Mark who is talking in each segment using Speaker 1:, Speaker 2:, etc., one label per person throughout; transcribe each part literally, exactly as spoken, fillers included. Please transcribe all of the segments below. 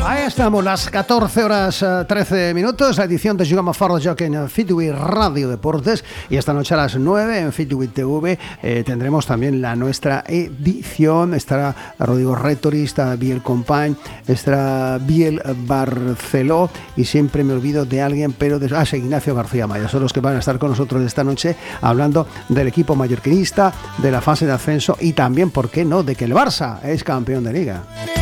Speaker 1: Ahí estamos, las catorce horas trece minutos, la edición de Jugamos Fort de Joc en Fitui Radio Deportes, y esta noche a las nueve en Fitui T V eh, tendremos también la nuestra edición. Estará Rodrigo Rétori, está Biel Company, estará Biel Barceló, y siempre me olvido de alguien, pero de, ah, sí, Ignacio García Maya. Son los que van a estar con nosotros esta noche hablando del equipo mallorquinista, de la fase de ascenso y también, ¿por qué no?, de que el Barça es campeón de Liga.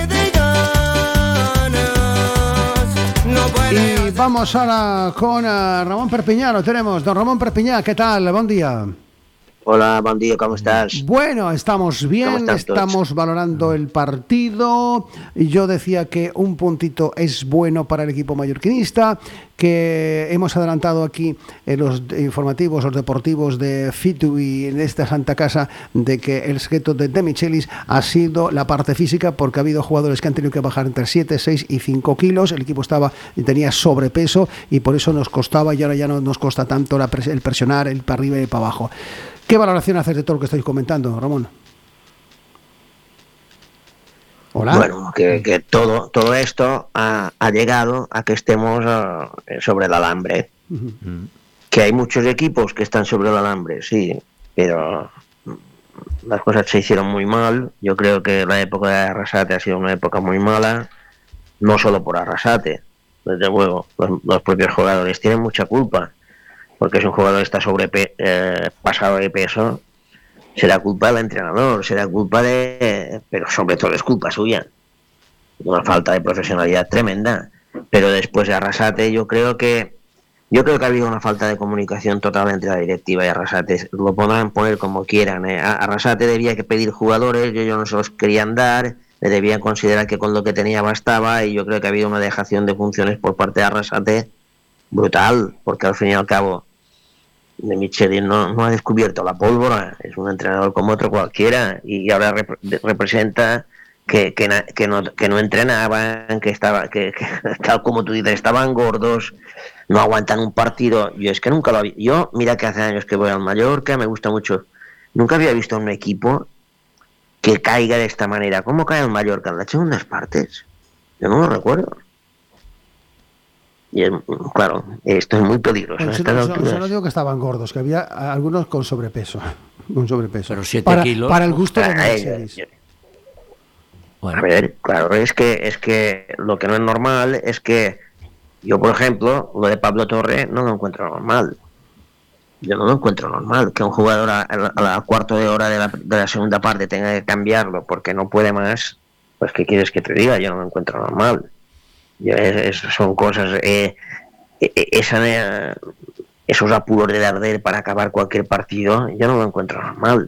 Speaker 1: Y vamos ahora con uh, Ramón Perpiñá, lo tenemos. Don Ramón Perpiñá, ¿qué tal? Buen día.
Speaker 2: Hola, buen día, ¿cómo estás?
Speaker 1: Bueno, estamos bien, estamos valorando el partido. Yo decía que un puntito es bueno para el equipo mallorquinista, que hemos adelantado aquí en los informativos, los deportivos de Fitui, en esta Santa Casa, de que el secreto de De Michelis ha sido la parte física, porque ha habido jugadores que han tenido que bajar entre siete, seis y cinco kilos. El equipo estaba tenía sobrepeso y por eso nos costaba, y ahora ya no nos costa tanto la pres- el presionar, el para arriba y para abajo. ¿Qué valoración haces de todo lo que estáis comentando, Ramón? Hola.
Speaker 2: Bueno, que, que todo todo esto ha, ha llegado a que estemos uh, sobre el alambre. Uh-huh. Que hay muchos equipos que están sobre el alambre, sí, pero las cosas se hicieron muy mal. Yo creo que la época de Arrasate ha sido una época muy mala, no solo por Arrasate, desde luego, los, los propios jugadores tienen mucha culpa. Porque si un jugador está sobre eh, pasado de peso, será culpa del entrenador, será culpa de... pero sobre todo es culpa suya. Una falta de profesionalidad tremenda. Pero después de Arrasate yo creo que yo creo que ha habido una falta de comunicación total entre la directiva y Arrasate. Lo podrán poner como quieran. ¿eh? Arrasate debía que pedir jugadores, ellos no se los querían dar, le debían considerar que con lo que tenía bastaba, y yo creo que ha habido una dejación de funciones por parte de Arrasate brutal, porque al fin y al cabo De Michelis no, no ha descubierto la pólvora, es un entrenador como otro cualquiera, y ahora rep- representa que, que, na, que, no, que no entrenaban, que estaba que, que tal como tú dices, estaban gordos, no aguantan un partido. Yo es que nunca lo había, yo mira que hace años que voy al Mallorca, me gusta mucho, nunca había visto un equipo que caiga de esta manera. ¿Cómo cae el Mallorca? ¿En las segundas partes? Yo no lo recuerdo. Y es, claro, esto es muy peligroso.
Speaker 1: Bueno, yo, yo, yo no digo que estaban gordos, que había algunos con sobrepeso. Con sobrepeso.
Speaker 3: Pero siete
Speaker 1: para,
Speaker 3: kilos.
Speaker 1: Para el gusto de Michelis.
Speaker 2: Bueno. A ver, claro, es que, es que lo que no es normal es que yo, por ejemplo, lo de Pablo Torre no lo encuentro normal. Yo no lo encuentro normal. Que un jugador a, a la cuarto de hora de la, de la segunda parte tenga que cambiarlo porque no puede más, pues ¿qué quieres que te diga? Yo no lo encuentro normal. Es, es, son cosas eh, esa, eh, esos apuros de arder para acabar cualquier partido, yo no lo encuentro normal.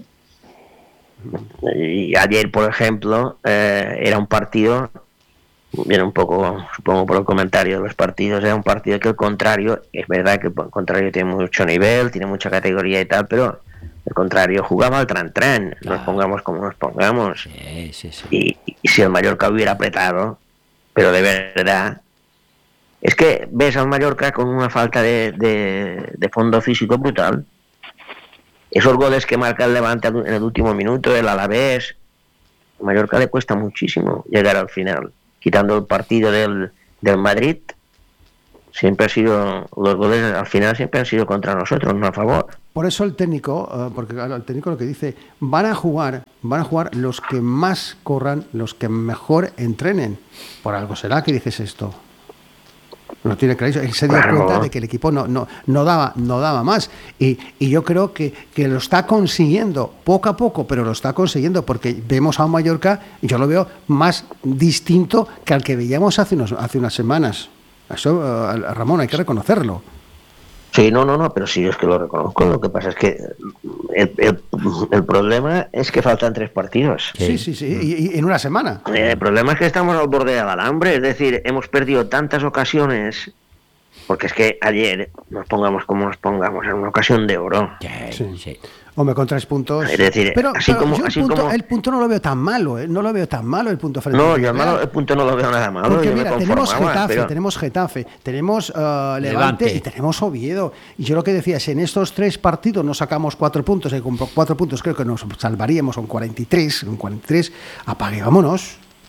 Speaker 2: Y ayer, por ejemplo, eh, era un partido, viene un poco, supongo por el comentario de los partidos, era un partido que el contrario, es verdad que el contrario tiene mucho nivel, tiene mucha categoría y tal, pero el contrario jugaba al tran-tran, claro. Nos pongamos como nos pongamos.
Speaker 3: Sí, sí, sí.
Speaker 2: Y, y si el Mallorca hubiera apretado, pero de verdad, es que ves al Mallorca con una falta de, de, de fondo físico brutal. Esos goles que marca el Levante en el último minuto, el Alavés, al Mallorca le cuesta muchísimo llegar al final. Quitando el partido del, del Madrid, siempre ha sido, los goles al final siempre han sido contra nosotros, no a favor.
Speaker 1: Por eso el técnico, uh, porque el técnico lo que dice, van a jugar, van a jugar los que más corran, los que mejor entrenen. Por algo será que dices esto. No tiene claro, él se dio claro. cuenta de que el equipo no, no, no daba, no daba más. Y, y yo creo que, que lo está consiguiendo poco a poco, pero lo está consiguiendo porque vemos a un Mallorca, y yo lo veo más distinto que al que veíamos hace unos, hace unas semanas. Eso, uh, Ramón, hay que reconocerlo.
Speaker 2: Sí, no, no, no, pero sí, es que lo reconozco. Lo que pasa es que el, el, el problema es que faltan tres partidos.
Speaker 1: Sí, sí, sí, y, y en una semana.
Speaker 2: El problema es que estamos al borde del alambre, es decir, hemos perdido tantas ocasiones, porque es que ayer, nos pongamos como nos pongamos, en una ocasión de oro.
Speaker 1: Sí, sí. Hombre, con tres puntos.
Speaker 2: Es decir,
Speaker 1: pero,
Speaker 2: así
Speaker 1: pero
Speaker 2: como,
Speaker 1: yo
Speaker 2: así
Speaker 1: el, punto,
Speaker 2: como...
Speaker 1: el punto no lo veo tan malo, ¿eh? No lo veo tan malo el punto frente.
Speaker 2: No, yo el, malo, el punto no lo veo nada malo.
Speaker 1: Porque
Speaker 2: yo
Speaker 1: mira,
Speaker 2: me
Speaker 1: tenemos Getafe,
Speaker 2: pero...
Speaker 1: tenemos Getafe, tenemos uh, Levante,
Speaker 3: Levante
Speaker 1: y tenemos Oviedo. Y yo lo que decía, si en estos tres partidos no sacamos cuatro puntos, y con cuatro puntos creo que nos salvaríamos, son cuarenta y tres, con cuarenta y tres, apague, vámonos.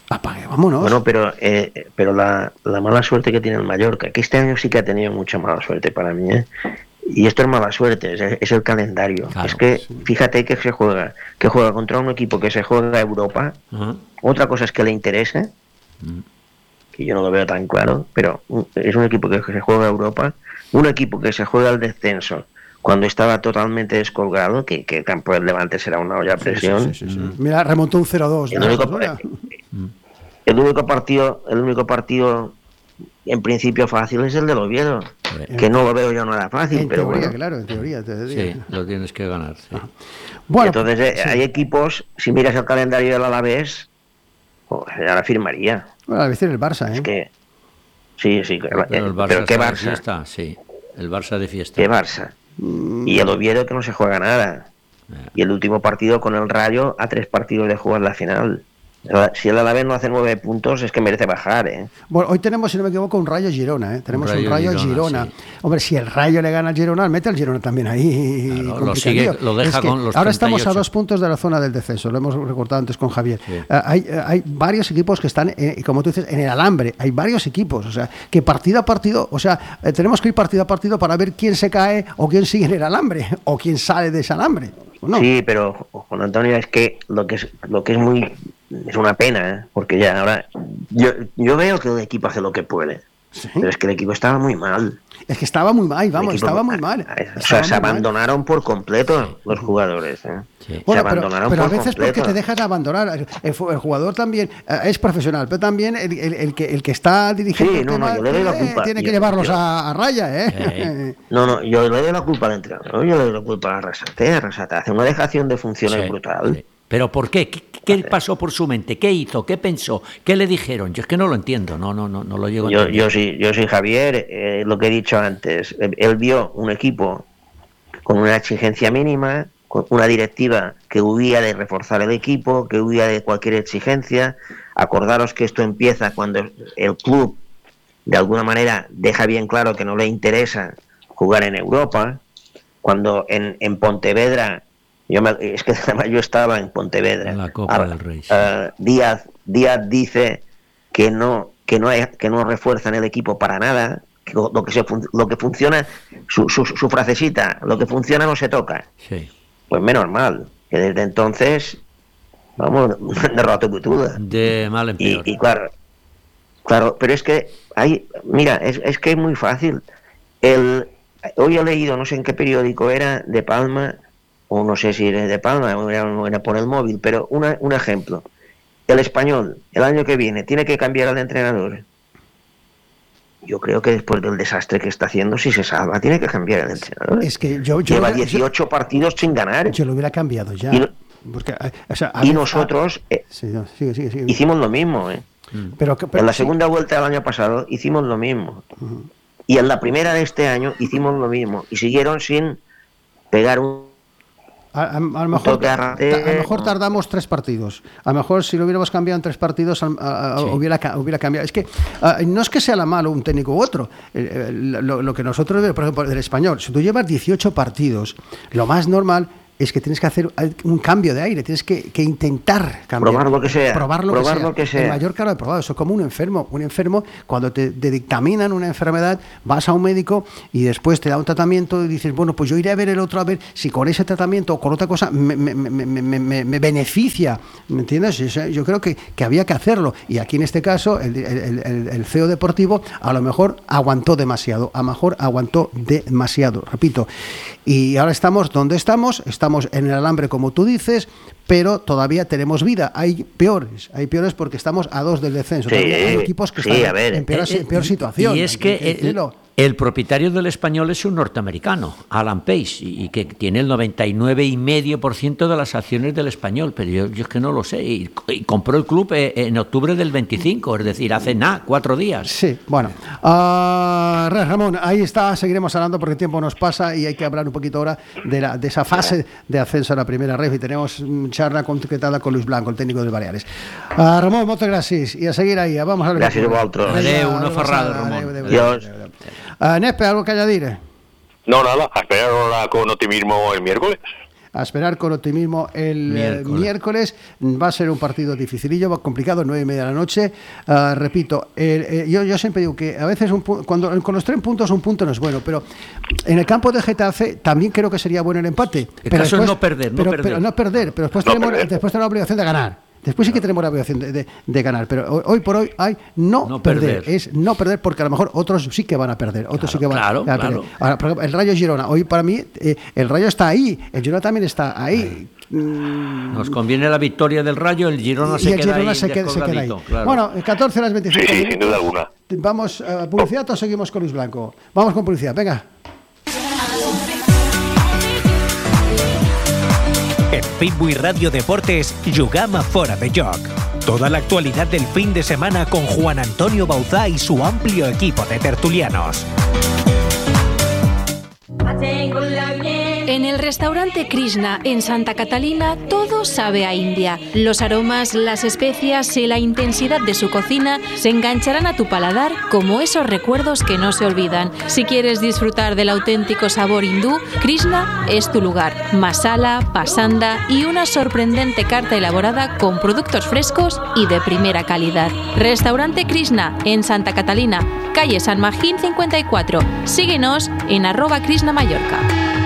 Speaker 1: Apague, vámonos.
Speaker 2: Bueno, pero eh, pero la, la mala suerte que tiene el Mallorca, que este año sí que ha tenido mucha mala suerte para mí, ¿eh? Y esto es mala suerte, es, es el calendario. Claro, es que, sí. Fíjate que se juega, que juega contra un equipo que se juega a Europa. Uh-huh. Otra cosa es que le interese, uh-huh. que yo no lo veo tan claro, pero es un equipo que se juega a Europa, un equipo que se juega al descenso, cuando estaba totalmente descolgado, que, que el campo del Levante será una olla a presión.
Speaker 1: Sí, sí, sí, sí. Mm. Mira, remontó un cero dos.
Speaker 2: El, ¿no? único, el único partido, el único partido en principio fácil es el del Oviedo, sí. que no lo veo yo nada fácil,
Speaker 1: en
Speaker 2: pero
Speaker 1: teoría,
Speaker 2: bueno.
Speaker 1: Claro, en teoría, te
Speaker 3: sí, lo tienes que ganar. Sí.
Speaker 2: Bueno, entonces eh, sí. hay equipos, si miras el calendario del Alavés, oh, ya la firmaría.
Speaker 1: Bueno, a veces el Barça, ¿eh?
Speaker 2: Es que sí, sí,
Speaker 3: pero, pero, el Barça
Speaker 2: pero ¿qué Barça?
Speaker 3: De fiesta, sí. El Barça de fiesta.
Speaker 2: ¿Qué Barça? Y el Oviedo que no se juega nada. Y el último partido con el Rayo a tres partidos de jugar la final. Si el Alavés no hace nueve puntos es que merece bajar, ¿eh?
Speaker 1: Bueno, hoy tenemos, si no me equivoco, un Rayo Girona, ¿eh? Tenemos un Rayo, un Rayo Girona. Girona. Sí. Hombre, si el Rayo le gana al Girona, mete al Girona también ahí.
Speaker 3: Claro, lo, sigue, lo deja es que con los
Speaker 1: ahora
Speaker 3: treinta y ocho.
Speaker 1: Estamos a dos puntos de la zona del descenso, lo hemos recortado antes con Javier. Sí. Uh, hay, uh, hay varios equipos que están, eh, como tú dices, en el alambre. Hay varios equipos, o sea, que partido a partido, o sea, eh, tenemos que ir partido a partido para ver quién se cae o quién sigue en el alambre o quién sale de ese alambre. ¿No?
Speaker 2: Sí, pero Juan Antonio, es que lo que es lo que es muy es una pena, ¿eh? Porque ya ahora yo yo veo que el equipo hace lo que puede, ¿sí? Pero es que el equipo estaba muy mal.
Speaker 1: Es que estaba muy mal, vamos, estaba muy mal.
Speaker 2: O sea, se abandonaron mal. por completo los jugadores, ¿eh?
Speaker 1: Sí. Bueno, se abandonaron pero, pero por a veces completo. Porque te dejas de abandonar. El, el jugador también eh, es profesional, pero también el, el, el, que, el que está dirigiendo
Speaker 2: sí, no,
Speaker 1: el tema,
Speaker 2: no, yo le doy la culpa.
Speaker 1: tiene
Speaker 2: yo,
Speaker 1: que llevarlos
Speaker 2: yo,
Speaker 1: a, a raya, ¿eh?
Speaker 2: Eh. No, no, yo le doy la culpa al entrenador, yo le doy la culpa a Arrasate. Arrasate hace una dejación de funciones sí, brutal. Sí.
Speaker 3: ¿Pero por qué? ¿Qué, qué pasó por su mente? ¿Qué hizo? ¿Qué pensó? ¿Qué le dijeron? Yo es que no lo entiendo, no no no, no lo llego a
Speaker 2: yo,
Speaker 3: entender.
Speaker 2: Yo sí, yo sí, Javier, eh, lo que he dicho antes, él, él vio un equipo con una exigencia mínima, con una directiva que huía de reforzar el equipo, que huía de cualquier exigencia. Acordaros que esto empieza cuando el club, de alguna manera, deja bien claro que no le interesa jugar en Europa, cuando en, en Pontevedra... Yo me, es que además yo estaba en Pontevedra.
Speaker 3: En la Copa a, del Rey. Sí.
Speaker 2: Uh, Díaz, Díaz dice que no que no hay, que no refuerzan el equipo para nada, que lo que se lo que funciona su, su, su frasecita, lo que funciona no se toca.
Speaker 3: Sí.
Speaker 2: Pues menos mal, que desde entonces vamos de rato putuda.
Speaker 3: De mal en peor.
Speaker 2: Y, y claro, claro, pero es que hay, mira, es, es que es muy fácil. El hoy he leído, no sé en qué periódico era, de Palma, o no sé si era de Palma o era, era por el móvil, pero una, un ejemplo. El Español, el año que viene, tiene que cambiar al entrenador. Yo creo que después del desastre que está haciendo, si se salva, tiene que cambiar el entrenador.
Speaker 1: Es que yo, yo
Speaker 2: Lleva dieciocho yo, partidos sin ganar.
Speaker 1: Yo lo hubiera cambiado ya.
Speaker 2: Y,
Speaker 1: porque, o sea,
Speaker 2: y nosotros
Speaker 1: a, eh, sí, no, sigue, sigue, sigue.
Speaker 2: hicimos lo mismo. ¿eh?
Speaker 1: Pero, pero,
Speaker 2: en la
Speaker 1: sí.
Speaker 2: segunda vuelta del año pasado hicimos lo mismo. Uh-huh. Y en la primera de este año hicimos lo mismo. Y siguieron sin pegar un...
Speaker 1: A, a, a, lo mejor, ta, a lo mejor tardamos tres partidos. A lo mejor si lo hubiéramos cambiado en tres partidos a, a, sí. hubiera, hubiera cambiado. Es que a, no es que sea la malo un técnico u otro. Eh, lo, lo que nosotros, por ejemplo, del Español, si tú llevas dieciocho partidos, lo más normal es que tienes que hacer un cambio de aire, tienes que, que intentar cambiar.
Speaker 2: Probar lo que sea.
Speaker 1: Probar lo,
Speaker 2: probar
Speaker 1: que, sea.
Speaker 2: lo que sea.
Speaker 1: En Mallorca lo he probado, eso es como un enfermo. Un enfermo, cuando te, te dictaminan una enfermedad, vas a un médico y después te da un tratamiento y dices, bueno, pues yo iré a ver el otro a ver si con ese tratamiento o con otra cosa me, me, me, me, me, me beneficia. ¿Me entiendes? Yo creo que, que había que hacerlo. Y aquí en este caso, el, el, el, el C E O deportivo a lo mejor aguantó demasiado. A lo mejor aguantó demasiado, repito. Y ahora estamos donde estamos, estamos en el alambre como tú dices, pero todavía tenemos vida. Hay peores, hay peores porque estamos a dos del descenso.
Speaker 2: Sí,
Speaker 1: hay equipos que
Speaker 2: sí,
Speaker 1: están
Speaker 2: a ver.
Speaker 1: en peor,
Speaker 3: eh,
Speaker 1: en peor situación.
Speaker 3: Y es que el, el propietario del Español es un norteamericano, Alan Pace, y que tiene el noventa y nueve coma cinco por ciento de las acciones del Español, pero yo, yo es que no lo sé. Y, y compró el club en octubre del veinticinco, es decir, hace nada, cuatro días.
Speaker 1: Sí, bueno. Uh, Ramón, ahí está, seguiremos hablando porque el tiempo nos pasa y hay que hablar un poquito ahora de, la, de esa fase de ascenso a la primera ref y tenemos charla concretada con Luis Blanco, el técnico del Baleares. Uh, Ramón, muchas gracias y a seguir ahí, vamos a ver.
Speaker 2: Gracias a vosotros.
Speaker 3: Adeu, uno ferrado, Ramón.
Speaker 2: Adiós.
Speaker 1: Uh, Nespe, ¿algo que añadir?
Speaker 4: No, nada, a esperar ahora con optimismo el miércoles.
Speaker 1: a esperar con optimismo el miércoles. Eh, miércoles. Va a ser un partido dificilillo, complicado, nueve y media de la noche. Uh, repito, eh, eh, yo, yo siempre digo que a veces un pu- cuando con los tres puntos un punto no es bueno, pero en el campo de Getafe también creo que sería bueno el empate.
Speaker 3: El
Speaker 1: pero
Speaker 3: caso
Speaker 1: después,
Speaker 3: es no perder, no
Speaker 1: pero,
Speaker 3: perder.
Speaker 1: Pero no perder, pero después,
Speaker 2: no
Speaker 1: tenemos,
Speaker 2: perder.
Speaker 1: después tenemos la obligación de ganar. Después sí que tenemos la obligación de, de, de ganar, pero hoy, hoy por hoy hay no,
Speaker 3: no
Speaker 1: perder.
Speaker 3: perder.
Speaker 1: Es no perder porque a lo mejor otros sí que van a perder, otros
Speaker 3: Claro,
Speaker 1: sí que van
Speaker 3: claro,
Speaker 1: a perder.
Speaker 3: claro.
Speaker 1: Ahora, por ejemplo, el Rayo Girona, hoy para mí eh, el Rayo está ahí, el Girona también está ahí. Mm,
Speaker 3: Nos conviene la victoria del Rayo, el Girona
Speaker 1: y
Speaker 3: se
Speaker 1: el
Speaker 3: queda
Speaker 1: Girona
Speaker 3: ahí
Speaker 1: se queda, se queda ahí.
Speaker 3: claro.
Speaker 1: Bueno, catorce a las veinticinco
Speaker 2: Sí,
Speaker 1: minutos.
Speaker 2: sin duda alguna.
Speaker 1: Vamos a publicidad o seguimos con Luis Blanco. Vamos con publicidad, venga.
Speaker 4: En Fitbui Radio Deportes, Jugama Fora de Joc. Toda la actualidad del fin de semana con Juan Antonio Bauzá y su amplio equipo de tertulianos.
Speaker 5: En el restaurante Krishna en Santa Catalina todo sabe a India. Los aromas, las especias y la intensidad de su cocina se engancharán a tu paladar como esos recuerdos que no se olvidan. Si quieres disfrutar del auténtico sabor hindú, Krishna es tu lugar. Masala, pasanda y una sorprendente carta elaborada con productos frescos y de primera calidad. Restaurante Krishna en Santa Catalina, calle San Magín cincuenta y cuatro. Síguenos en arroba Krishna Mallorca.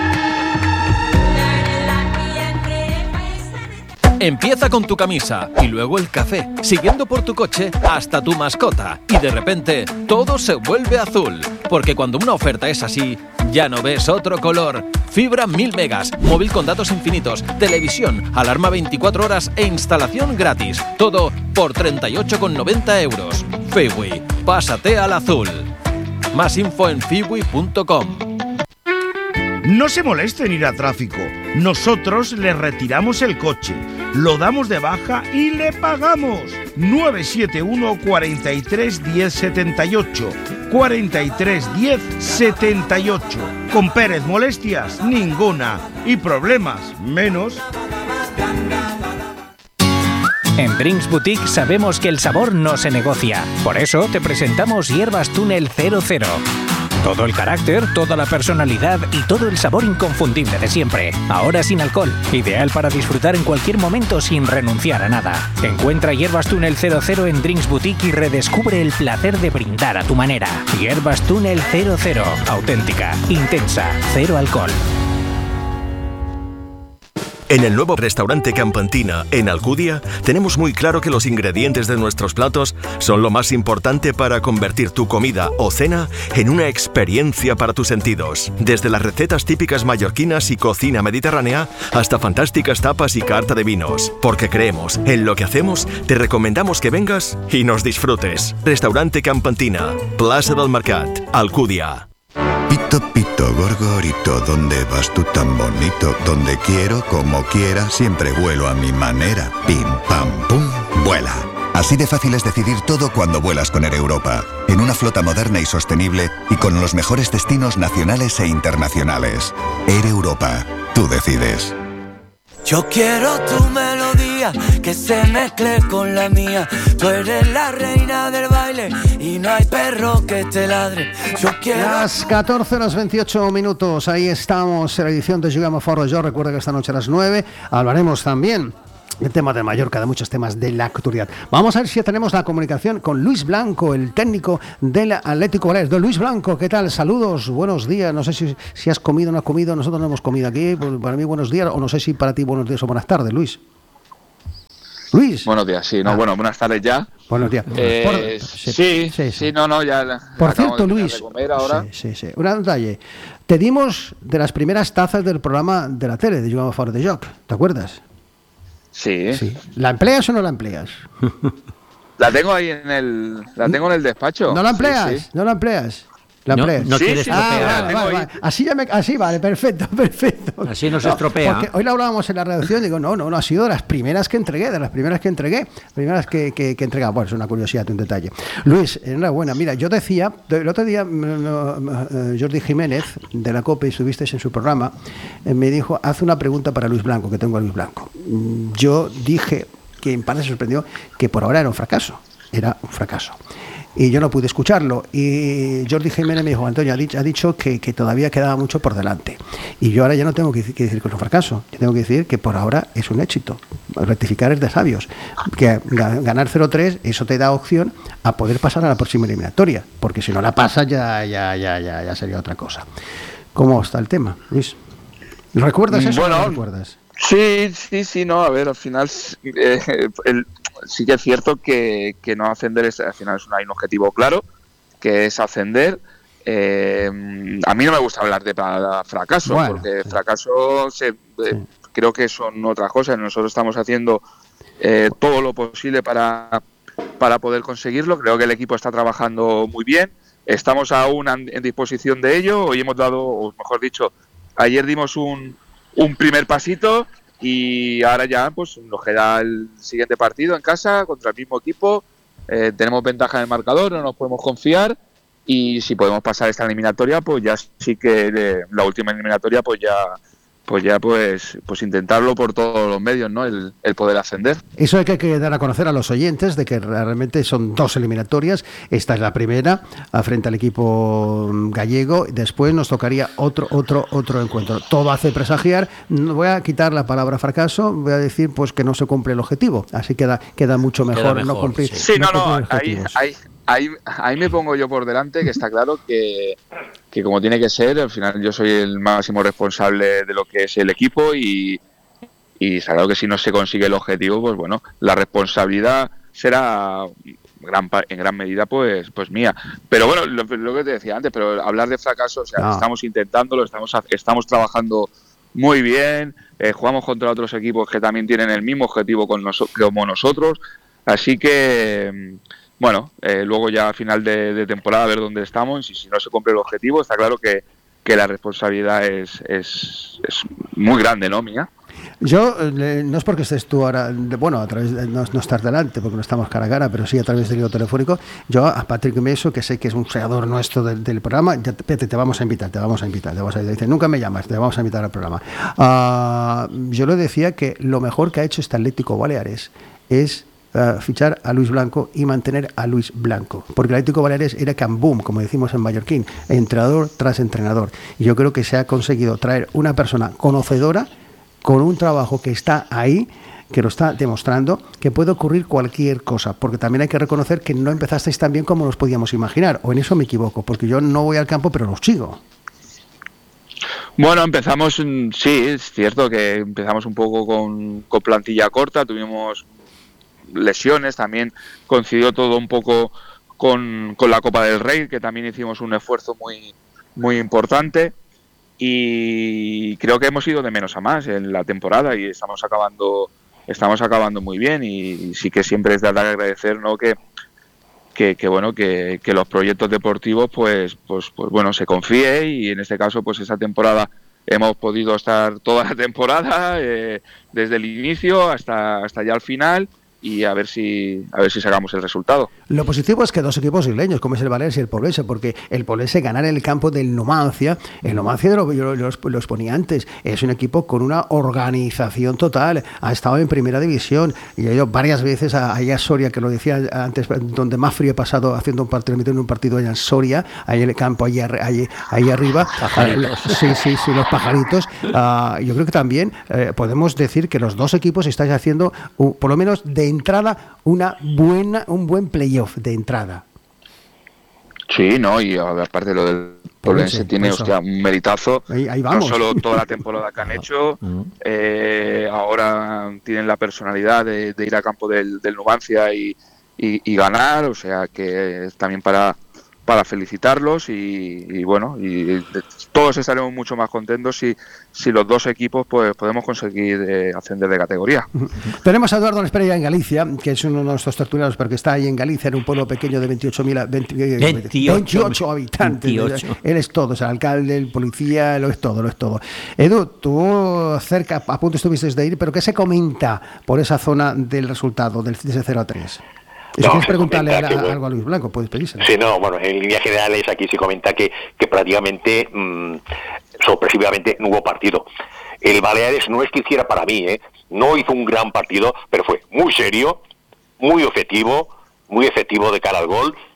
Speaker 6: Empieza con tu camisa y luego el café, siguiendo por tu coche hasta tu mascota. Y de repente todo se vuelve azul. Porque cuando una oferta es así, ya no ves otro color. Fibra mil megas, móvil con datos infinitos, televisión, alarma veinticuatro horas e instalación gratis. Todo por treinta y ocho con noventa euros. Fibwi, pásate al azul. Más info en fibwi punto com.
Speaker 7: No se moleste en ir a tráfico. Nosotros le retiramos el coche, lo damos de baja y le pagamos. nueve siete uno, cuarenta y tres, diez, setenta y ocho. cuarenta y tres, diez, setenta y ocho. Con Pérez, molestias ninguna. Y problemas menos.
Speaker 4: En Drinks Boutique sabemos que el sabor no se negocia. Por eso te presentamos Hierbas Túnel cero cero. Todo el carácter, toda la personalidad y todo el sabor inconfundible de siempre. Ahora sin alcohol. Ideal para disfrutar en cualquier momento sin renunciar a nada. Encuentra Hierbas Túnel cero cero en Drinks Boutique y redescubre el placer de brindar a tu manera. Hierbas Túnel cero cero. Auténtica, intensa, cero alcohol.
Speaker 8: En el nuevo restaurante Campantina, en Alcudia, tenemos muy claro que los ingredientes de nuestros platos son lo más importante para convertir tu comida o cena en una experiencia para tus sentidos. Desde las recetas típicas mallorquinas y cocina mediterránea hasta fantásticas tapas y carta de vinos. Porque creemos en lo que hacemos, te recomendamos que vengas y nos disfrutes. Restaurante Campantina, Plaza del Mercat, Alcudia.
Speaker 9: Pito, pito, gorgorito, ¿dónde vas tú tan bonito? Donde quiero, como quiera, siempre vuelo a mi manera. Pim, pam, pum, vuela. Así de fácil es decidir todo cuando vuelas con Air Europa. En una flota moderna y sostenible y con los mejores destinos nacionales e internacionales. Air Europa, tú decides.
Speaker 10: Yo quiero tu melodía, que se mezcle con la mía. Tú eres la reina del baile y no hay perro que te ladre. Yo quiero...
Speaker 1: Las catorce horas veintiocho minutos, ahí estamos en la edición de Jugama Fora de Joc. Recuerda que esta noche a las nueve hablaremos también el tema de Mallorca, de muchos temas de la actualidad. Vamos a ver si tenemos la comunicación con Luis Blanco, el técnico del Atlético Baleares. Don Luis Blanco, ¿qué tal? Saludos, buenos días. No sé si, si has comido o no has comido. Nosotros no hemos comido aquí. Para mí, buenos días. O no sé si para ti, buenos días o buenas tardes, Luis. Luis.
Speaker 11: Buenos días, sí. No, ah. Bueno, buenas tardes ya.
Speaker 1: Buenos días.
Speaker 11: Eh,
Speaker 1: Por,
Speaker 11: sí, sí, sí, sí, no, no, ya.
Speaker 1: Por cierto, Luis.
Speaker 11: De comer ahora.
Speaker 1: Sí, sí, sí. Un detalle. Te dimos de las primeras tazas del programa de la tele, de Jugama Fora de Joc. ¿Te acuerdas?
Speaker 11: Sí.
Speaker 1: sí. ¿La empleas o no la empleas?
Speaker 11: La tengo ahí en el, la tengo en el despacho.
Speaker 1: ¿No la empleas? Sí, sí. ¿No la empleas? ¿La
Speaker 3: no,
Speaker 1: empleas?
Speaker 3: No
Speaker 11: sí,
Speaker 3: quieres
Speaker 11: sí,
Speaker 3: estropear.
Speaker 1: Ah, vale, vale, vale. Así, ya me, así vale, perfecto, perfecto.
Speaker 3: Así no se
Speaker 1: no,
Speaker 3: estropea.
Speaker 1: Porque hoy la hablábamos en la redacción y digo, no, no, no, ha sido de las primeras que entregué, de las primeras que entregué, primeras que, que, que entregaba. Bueno, es una curiosidad, un detalle. Luis, enhorabuena. Mira, yo decía, el otro día no, Jordi Jiménez, de la COPE, y estuvisteis en su programa, me dijo, haz una pregunta para Luis Blanco, que tengo a Luis Blanco. Yo dije, que en parte se sorprendió, que por ahora era un fracaso, era un fracaso. y yo no pude escucharlo. Y Jordi Jiménez me dijo, Antonio, ha dicho, ha dicho que, que todavía quedaba mucho por delante. Y yo ahora ya no tengo que decir que, decir que es un fracaso, yo tengo que decir que por ahora es un éxito. Rectificar es de sabios. Que ganar cero tres, eso te da opción a poder pasar a la próxima eliminatoria, porque si no la pasas ya, ya, ya, ya, ya sería otra cosa. ¿Cómo está el tema, Luis? ¿Recuerdas eso
Speaker 11: bueno,
Speaker 1: o no recuerdas?
Speaker 11: Sí, sí, sí, no, a ver, al final eh, el, sí que es cierto que, que no ascender es, al final es un, hay un objetivo claro, que es ascender. Eh, a mí no me gusta hablar de fracaso, bueno, porque sí. fracaso se, eh, sí. creo que son otras cosas. Nosotros estamos haciendo eh, todo lo posible para, para poder conseguirlo. Creo que el equipo está trabajando muy bien. Estamos aún en, en disposición de ello. Hoy hemos dado, o mejor dicho, ayer dimos un, un primer pasito y ahora ya pues nos queda el siguiente partido en casa contra el mismo equipo. Eh, tenemos ventaja en el marcador, no nos podemos confiar. Y si podemos pasar esta eliminatoria, pues ya sí que eh, la última eliminatoria, pues ya, pues ya pues, pues intentarlo por todos los medios, ¿no? El, el poder ascender.
Speaker 1: Eso hay que, que dar a conocer a los oyentes de que realmente son dos eliminatorias. Esta es la primera frente al equipo gallego. Después nos tocaría otro, otro, otro encuentro. Todo hace presagiar. No voy a quitar la palabra fracaso. Voy a decir pues que no se cumple el objetivo. Así queda, queda mucho mejor, queda mejor no cumplir.
Speaker 11: Sí, sí no, no, no ahí, ahí. Ahí, ahí me pongo yo por delante, que está claro que, que como tiene que ser, al final yo soy el máximo responsable de lo que es el equipo y, y está claro que si no se consigue el objetivo, pues bueno, la responsabilidad será gran, en gran medida pues pues mía. Pero bueno, lo, lo que te decía antes, pero hablar de fracaso, o sea, no. estamos intentándolo, estamos, estamos trabajando muy bien, eh, jugamos contra otros equipos que también tienen el mismo objetivo con noso- como nosotros, así que... Bueno, eh, luego ya a final de, de temporada a ver dónde estamos y si no se cumple el objetivo, está claro que, que la responsabilidad es, es, es muy grande, ¿no, mía?
Speaker 1: Yo, eh, no es porque estés tú ahora, de, bueno, a través de, no, no estar delante, porque no estamos cara a cara, pero sí a través del hilo telefónico, yo a Patrick Meso, que sé que es un creador nuestro del, del programa, ya te, te vamos a invitar, te vamos a invitar, te vamos a decir, nunca me llamas, te vamos a invitar al programa. Uh, yo le decía que lo mejor que ha hecho este Atlético Baleares es Uh, fichar a Luis Blanco y mantener a Luis Blanco, porque el Atlético Baleares era cambum, como decimos en mallorquín, entrenador tras entrenador, y yo creo que se ha conseguido traer una persona conocedora con un trabajo que está ahí, que lo está demostrando, que puede ocurrir cualquier cosa, porque también hay que reconocer que no empezasteis tan bien como nos podíamos imaginar, o en eso me equivoco, porque yo no voy al campo pero los sigo.
Speaker 11: Bueno, empezamos, sí, es cierto que empezamos un poco con, con plantilla corta, tuvimos lesiones, también coincidió todo un poco con, con la Copa del Rey, que también hicimos un esfuerzo muy muy importante y creo que hemos ido de menos a más en la temporada y estamos acabando estamos acabando muy bien y sí que siempre es de agradecer, ¿no? que que, que bueno que, que los proyectos deportivos pues pues pues bueno se confíe y en este caso pues esa temporada hemos podido estar toda la temporada eh, desde el inicio hasta hasta ya al final y a ver si a ver si sacamos el resultado.
Speaker 1: Lo positivo es que dos equipos isleños, como es el Baleares y el Poblense, porque el Poblense ganar en el campo del Numancia, el Numancia lo, yo lo, lo exponía antes, es un equipo con una organización total, ha estado en primera división y ha ido varias veces a, allá a Soria, que lo decía antes, donde más frío he pasado haciendo un partido, metiendo un partido allá en Soria, ahí en el campo, ahí, ahí, ahí arriba.
Speaker 3: Pajaritos.
Speaker 1: Uh, sí, sí, sí, los pajaritos. Uh, yo creo que también eh, podemos decir que los dos equipos estáis haciendo, uh, por lo menos de entrada, una buena, un buen playoff de entrada.
Speaker 11: Sí, no, y aparte lo del Poblense tiene hostia, un meritazo.
Speaker 1: Ahí, ahí vamos.
Speaker 11: No solo toda la temporada que han hecho, eh, ahora tienen la personalidad de, de ir a campo del, del Numancia y, y, y ganar, o sea que es también para para felicitarlos y, y bueno, y todos estaremos mucho más contentos si, si los dos equipos pues podemos conseguir eh, ascender de categoría.
Speaker 1: Tenemos a Eduardo Nesperia en Galicia, que es uno de nuestros tertulianos, pero que está ahí en Galicia, en un pueblo pequeño de veintiocho mil, veinte, veintiocho, veintiocho habitantes. veintiocho. Él es todo, es el alcalde, el policía, lo es todo, lo es todo. Edu, tú cerca, a punto estuviste de ir, pero ¿qué se comenta por esa zona del resultado, del de ese cero a tres? Si no, quieres preguntarle a, que, bueno, algo a Luis Blanco, puedes pedírselo.
Speaker 12: Sí, no, bueno, en líneas generales aquí se comenta que, que prácticamente, mmm, sorpresivamente, no hubo partido. El Baleares no es que hiciera para mí, ¿eh? No hizo un gran partido, pero fue muy serio, muy objetivo, muy efectivo de cara al gol,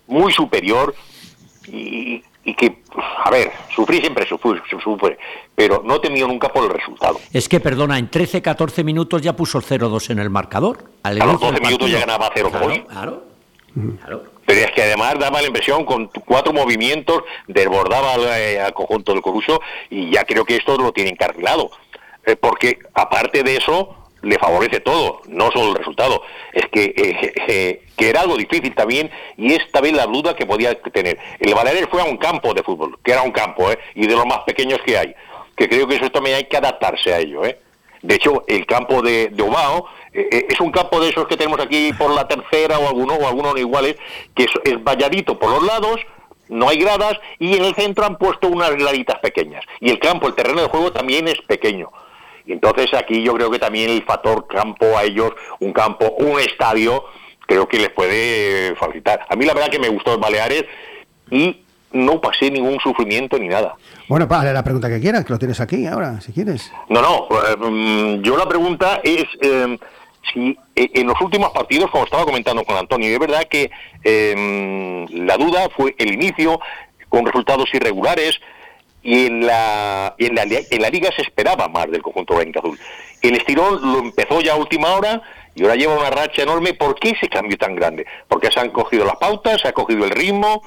Speaker 12: muy superior y, y que, a ver, sufrir siempre sufre, sufre, pero no temió nunca por el resultado.
Speaker 3: Es que, perdona, en trece catorce minutos ya puso el cero dos en el marcador.
Speaker 12: A los doce minutos ya ganaba cero dos.
Speaker 3: Claro, claro, claro.
Speaker 12: Pero es que además daba la impresión, con cuatro movimientos, desbordaba al, eh, al conjunto del Coruso, y ya creo que esto lo tiene encarrilado. Eh, porque, aparte de eso, le favorece todo, no solo el resultado. Es que, eh, eh, que era algo difícil también, y es también la duda que podía tener. El Baleares fue a un campo de fútbol, que era un campo, eh, y de los más pequeños que hay. Que creo que eso también hay que adaptarse a ello, eh. De hecho, el campo de, de Obao eh, es un campo de esos que tenemos aquí por la tercera o alguno o algunos iguales, que es, es valladito por los lados, no hay gradas, y en el centro han puesto unas graditas pequeñas. Y el campo, el terreno de juego también es pequeño. Y entonces aquí yo creo que también el factor campo a ellos, un campo, un estadio, creo que les puede facilitar. A mí la verdad que me gustó el Baleares y no pasé ningún sufrimiento ni nada.
Speaker 1: Bueno, para la pregunta que quieras, que lo tienes aquí ahora, si quieres.
Speaker 12: No, no, eh, yo la pregunta es eh, si eh, en los últimos partidos, como estaba comentando con Antonio, es verdad que eh, la duda fue el inicio con resultados irregulares, y en la, en la en la liga se esperaba más del conjunto blanquiazul. El estirón lo empezó ya a última hora y ahora lleva una racha enorme. ¿Por qué ese cambio tan grande? Porque se han cogido las pautas, se ha cogido el ritmo.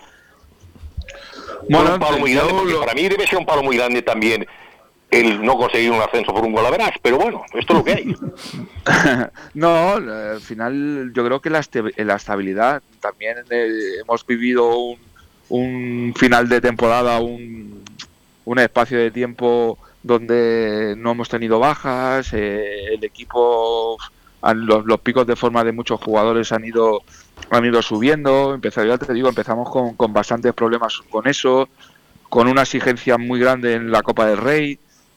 Speaker 12: Bueno, un palo muy grande, porque para mí debe ser un palo muy grande también el no conseguir un ascenso por un gol a verás, pero bueno, esto es lo que hay.
Speaker 11: No, al final yo creo que la, este, la estabilidad, también eh, hemos vivido un, un final de temporada, un, un espacio de tiempo donde no hemos tenido bajas, eh, el equipo, han, los, los picos de forma de muchos jugadores han ido han ido subiendo. Empezó, ya te digo, empezamos con, con bastantes problemas con eso, con una exigencia muy grande en la Copa del Rey,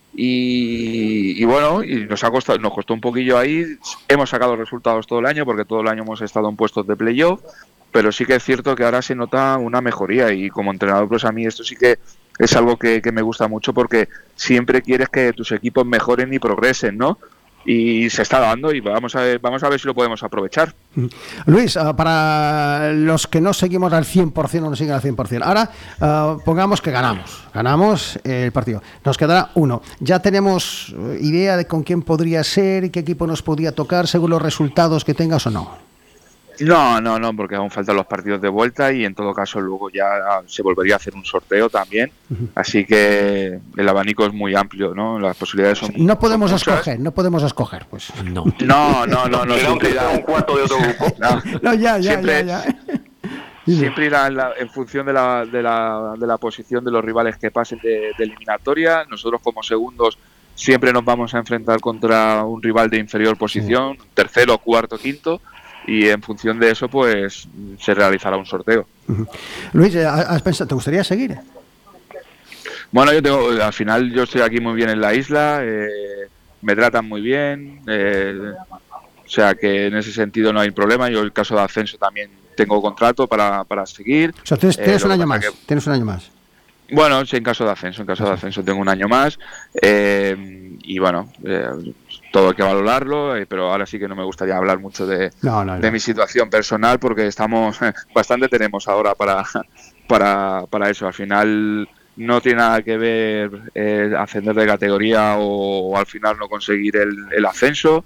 Speaker 11: y, y bueno, y nos ha costado, nos costó un poquillo ahí. Hemos sacado resultados todo el año, porque todo el año hemos estado en puestos de playoff, pero sí que es cierto que ahora se nota una mejoría, y como entrenador, pues a mí esto sí que es algo que, que me gusta mucho, porque siempre quieres que tus equipos mejoren y progresen, ¿no? Y se está dando, y vamos a ver, vamos a ver si lo podemos aprovechar.
Speaker 1: Luis, uh, para los que no seguimos al cien por ciento, no nos siguen al cien por ciento, ahora uh, pongamos que ganamos, ganamos el partido, nos quedará uno. ¿Ya tenemos idea de con quién podría ser y qué equipo nos podría tocar según los resultados que tengas o no?
Speaker 11: No, no, no, porque aún faltan los partidos de vuelta, y en todo caso luego ya se volvería a hacer un sorteo también, uh-huh. Así que el abanico es muy amplio, ¿no? Las posibilidades son
Speaker 1: no podemos
Speaker 11: son
Speaker 1: escoger, no podemos escoger, pues
Speaker 3: no,
Speaker 11: no, no, no, no
Speaker 12: siempre irá un cuarto de otro grupo.
Speaker 11: No,
Speaker 1: no ya, ya,
Speaker 11: siempre,
Speaker 1: ya, ya.
Speaker 11: Siempre irá en, la, en función de la, de la de la posición de los rivales que pasen de, de eliminatoria. Nosotros como segundos siempre nos vamos a enfrentar contra un rival de inferior posición, sí. Tercero, cuarto, quinto. Y en función de eso, pues, se realizará un sorteo.
Speaker 1: Uh-huh. Luis, ¿has pensado, ¿te gustaría seguir?
Speaker 11: Bueno, yo tengo, al final yo estoy aquí muy bien en la isla, eh, me tratan muy bien, eh, o sea que en ese sentido no hay problema. Yo, en el caso de ascenso, también tengo contrato para, para seguir.
Speaker 1: O sea, tienes, tienes
Speaker 11: eh,
Speaker 1: un año más,
Speaker 11: que,
Speaker 1: tienes un año más.
Speaker 11: Bueno, sí, en caso de ascenso, en caso de ascenso tengo un año más, eh, y bueno, eh, todo hay que valorarlo, eh, pero ahora sí que no me gustaría hablar mucho de,
Speaker 1: no, no, no.
Speaker 11: de mi situación personal, porque estamos, bastante tenemos ahora para, para, para eso. Al final no tiene nada que ver eh, ascender de categoría o, o al final no conseguir el, el ascenso.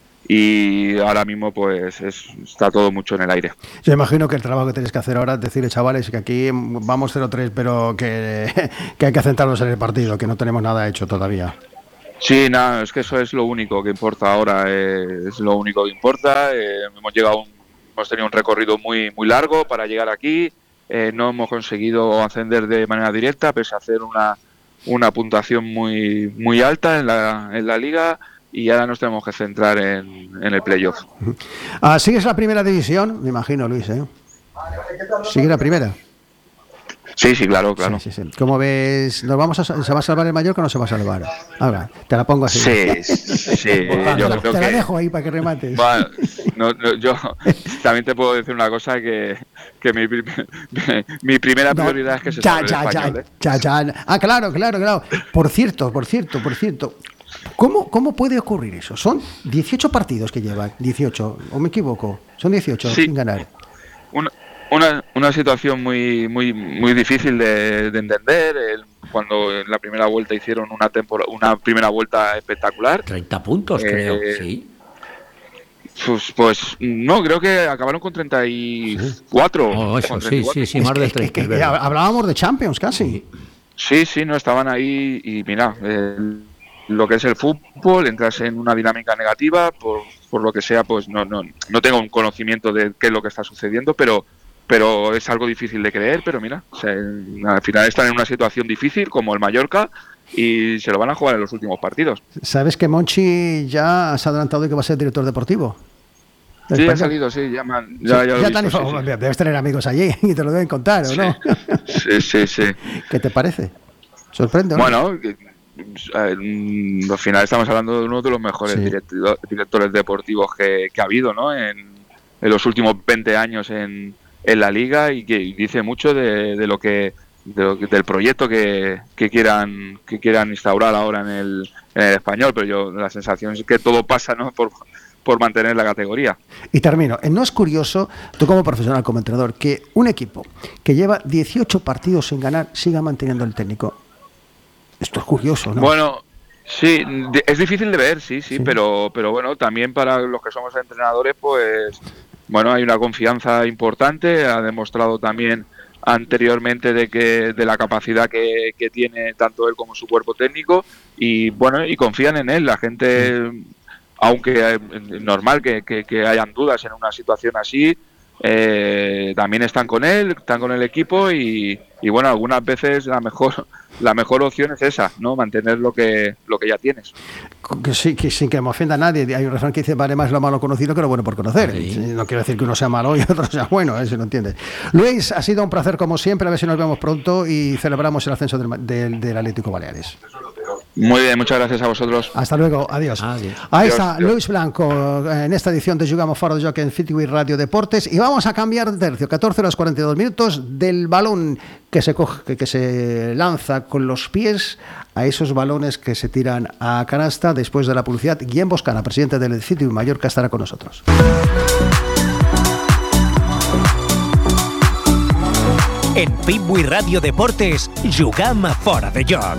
Speaker 11: Y ahora mismo pues es, está todo mucho en el aire.
Speaker 1: Yo imagino que el trabajo que tenéis que hacer ahora es decirle, chavales, que aquí vamos cero tres, pero que, que hay que centrarnos en el partido, que no tenemos nada hecho todavía.
Speaker 11: Sí, nada, es que eso es lo único que importa ahora, eh, es lo único que importa. Eh, hemos llegado, un, hemos tenido un recorrido muy muy largo para llegar aquí, eh, no hemos conseguido ascender de manera directa, pese a hacer una, una puntuación muy muy alta en la, en la liga. Y ahora nos tenemos que centrar en, en el playoff.
Speaker 1: Ah, ¿sigues la primera división? Me imagino, Luis, ¿eh? ¿Sigue la primera?
Speaker 11: Sí, sí, claro, claro.
Speaker 1: Sí, sí, sí. ¿Cómo ves? ¿Nos vamos a, ¿Se va a salvar el Mallorca o no se va a salvar? Ahora, te la pongo así.
Speaker 11: Sí, sí. yo
Speaker 1: te
Speaker 11: creo
Speaker 1: la
Speaker 11: que...
Speaker 1: dejo ahí para que remates.
Speaker 11: Bueno, no, no, yo también te puedo decir una cosa, que, que mi, mi primera prioridad no, es que se salve
Speaker 1: ya,
Speaker 11: el español.
Speaker 1: Ya,
Speaker 11: ¿eh?
Speaker 1: ya, ya. Ah, claro, claro, claro. Por cierto, por cierto, por cierto. ¿Cómo, ¿Cómo puede ocurrir eso? Son dieciocho partidos que llevan, dieciocho, ¿o me equivoco? Son dieciocho
Speaker 11: sí.
Speaker 1: sin ganar.
Speaker 11: Una, una, una situación muy muy muy difícil de, de entender. El, cuando en la primera vuelta hicieron una tempor- una primera vuelta espectacular.
Speaker 3: treinta puntos, eh, creo, sí.
Speaker 11: Pues, pues no, creo que acabaron con treinta y cuatro.
Speaker 3: Oh, eso, con treinta y cuatro. Sí, sí, sí, más de treinta.
Speaker 1: Es que, es que hablábamos de Champions casi.
Speaker 11: Sí, sí, no estaban ahí y mira, eh, lo que es el fútbol, entras en una dinámica negativa, por, por lo que sea, pues no, no, no tengo un conocimiento de qué es lo que está sucediendo, pero pero es algo difícil de creer, pero mira, o sea, al final están en una situación difícil como el Mallorca y se lo van a jugar en los últimos partidos.
Speaker 1: ¿Sabes que Monchi ya se ha adelantado de que va a ser director deportivo?
Speaker 11: Sí, ha salido, sí, ya, man, ya,
Speaker 1: sí,
Speaker 11: ya, lo
Speaker 1: ya
Speaker 11: he visto, sí, sí.
Speaker 1: Debes tener amigos allí y te lo deben contar, ¿o
Speaker 11: sí.
Speaker 1: no?
Speaker 11: Sí, sí, sí.
Speaker 1: ¿Qué te parece? ¿Sorprende?
Speaker 11: Bueno, que, eh, al final estamos hablando de uno de los mejores sí. director, directores deportivos que, que ha habido, ¿no? En, en los últimos veinte años en, en la liga y que dice mucho de, de lo que de lo, del proyecto que, que quieran que quieran instaurar ahora en el, en el español, pero yo la sensación es que todo pasa, ¿no? por por mantener la categoría.
Speaker 1: Y termino. ¿No es curioso, tú como profesional, como entrenador, que un equipo que lleva dieciocho partidos sin ganar siga manteniendo el técnico? Esto es curioso, ¿no?
Speaker 11: Bueno, sí, es difícil de ver, sí, sí, sí, pero pero bueno, también para los que somos entrenadores, pues bueno, hay una confianza importante, ha demostrado también anteriormente de que de la capacidad que, que tiene tanto él como su cuerpo técnico y bueno, y confían en él, la gente, aunque es normal que, que, que hayan dudas en una situación así, eh, también están con él, están con el equipo y, y bueno, algunas veces la mejor la mejor opción es esa, ¿no? Mantener lo que lo que ya tienes.
Speaker 1: Que sí, que sin que me ofenda a nadie. Hay un refrán que dice, vale más lo malo conocido que lo bueno por conocer. Sí. No quiero decir que uno sea malo y otro sea bueno, eso no entiendes. Luis, ha sido un placer como siempre, a ver si nos vemos pronto y celebramos el ascenso del, del, del Atlético Baleares.
Speaker 11: Muy bien, muchas gracias a vosotros.
Speaker 1: Hasta luego, adiós. adiós. Ahí adiós, está adiós. Luis Blanco en esta edición de Jugamos Fora de Joc en Fitway Radio Deportes y vamos a cambiar de tercio, catorce horas cuarenta y dos minutos, del balón que se coge, que se lanza con los pies a esos balones que se tiran a canasta después de la publicidad. Guillem Boscana, presidente del Fitway Mallorca, estará con nosotros.
Speaker 4: En Fitway Radio Deportes, Jugamos Fora de Joc.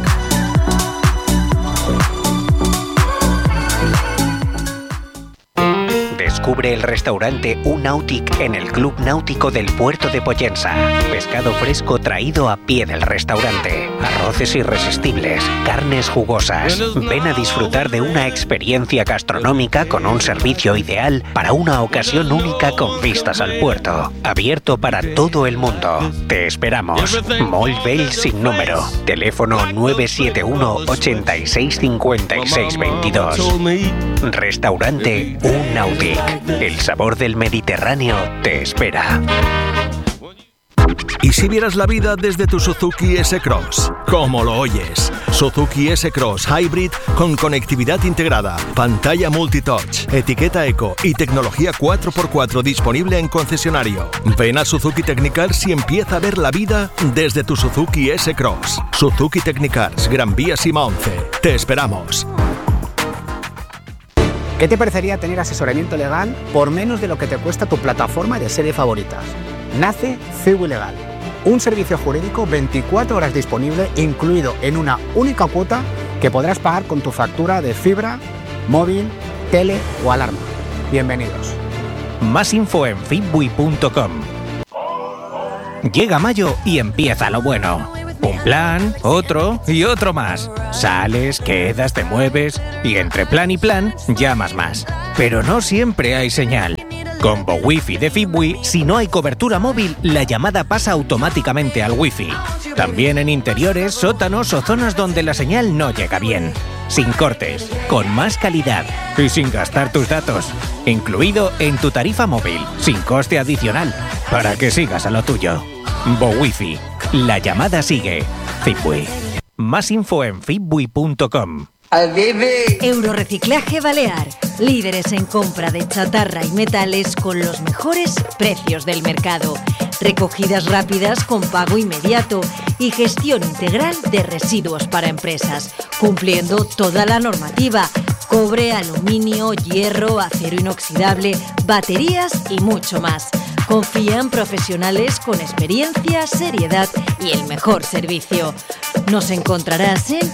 Speaker 4: Descubre el restaurante Un Nautic en el Club Náutico del Puerto de Pollensa. Pescado fresco traído a pie del restaurante. Arroces irresistibles, carnes jugosas. Ven a disfrutar de una experiencia gastronómica con un servicio ideal para una ocasión única con vistas al puerto. Abierto para todo el mundo. Te esperamos. Moll Bell sin número. Teléfono nueve siete uno, ochenta y seis, cincuenta y seis, veintidós. Restaurante Un Nautic. El sabor del Mediterráneo te espera.
Speaker 8: ¿Y si vieras la vida desde tu Suzuki S-Cross? ¿Cómo lo oyes? Suzuki S-Cross Hybrid con conectividad integrada, pantalla multitouch, etiqueta eco y tecnología cuatro por cuatro disponible en concesionario. Ven a Suzuki Technicars y empieza a ver la vida desde tu Suzuki S-Cross. Suzuki Technicars, Gran Vía Sima once. Te esperamos.
Speaker 13: ¿Qué te parecería tener asesoramiento legal por menos de lo que te cuesta tu plataforma de serie favoritas? Nace Fitway Legal, un servicio jurídico veinticuatro horas disponible, incluido en una única cuota que podrás pagar con tu factura de fibra, móvil, tele o alarma. Bienvenidos.
Speaker 4: Más info en fitway punto com. Llega mayo y empieza lo bueno. Un plan, otro y otro más. Sales, quedas, te mueves y entre plan y plan llamas más. Pero no siempre hay señal. Con Wi-Fi de Fitway, si no hay cobertura móvil, la llamada pasa automáticamente al Wi-Fi. También en interiores, sótanos o zonas donde la señal no llega bien. Sin cortes, con más calidad y sin gastar tus datos. Incluido en tu tarifa móvil, sin coste adicional, para que sigas a lo tuyo. Wi-Fi. La llamada sigue. Fitway. Más info en fitway punto com.
Speaker 14: Euroreciclaje Balear. Líderes en compra de chatarra y metales con los mejores precios del mercado. Recogidas rápidas con pago inmediato y gestión integral de residuos para empresas, cumpliendo toda la normativa. Cobre, aluminio, hierro, acero inoxidable, baterías y mucho más. Confía en profesionales con experiencia, seriedad y el mejor servicio. Nos encontrarás en